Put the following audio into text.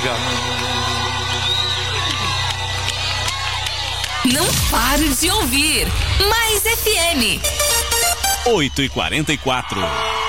Obrigado. Não pare de ouvir Mais FM. 8h44.